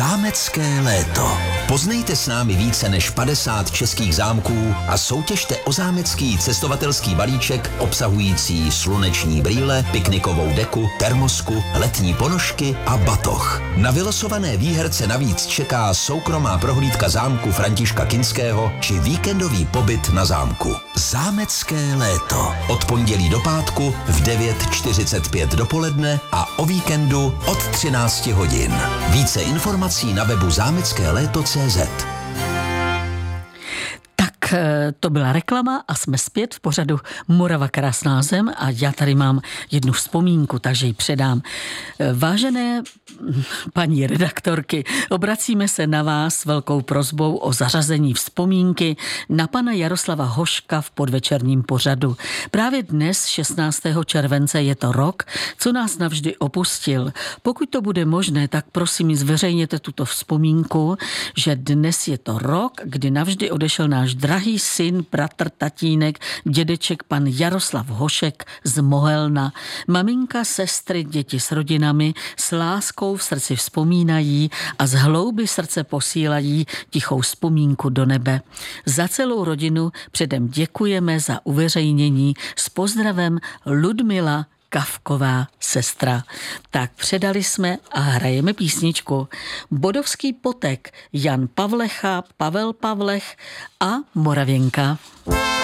Zámecké léto. Poznejte s námi více než 50 českých zámků a soutěžte o zámecký cestovatelský balíček obsahující sluneční brýle, piknikovou deku, termosku, letní ponožky a batoh. Na vylosované výherce navíc čeká soukromá prohlídka zámku Františka Kinského či víkendový pobyt na zámku. Zámecké léto. Od pondělí do pátku v 9:45 dopoledne a o víkendu od 13 hodin. Více informací na webu zámeckéléto.cz. To byla reklama a jsme zpět v pořadu Morava krásná zem a já tady mám jednu vzpomínku, takže ji předám. Vážené paní redaktorky, obracíme se na vás s velkou prosbou o zařazení vzpomínky na pana Jaroslava Hoška v podvečerním pořadu. Právě dnes, 16. července, je to rok, co nás navždy opustil. Pokud to bude možné, tak prosím zveřejněte tuto vzpomínku, že dnes je to rok, kdy navždy odešel náš drahý syn, bratr, tatínek, dědeček pan Jaroslav Hošek z Mohelna. Maminka, sestry, děti s rodinami s láskou v srdci vzpomínají a z hlouby srdce posílají tichou vzpomínku do nebe. Za celou rodinu předem děkujeme za uveřejnění s pozdravem Ludmila Kavková, sestra. Tak předali jsme a hrajeme písničku. Bodovský potek, Jan Pavlecha, Pavel Pavlech a Moravěnka.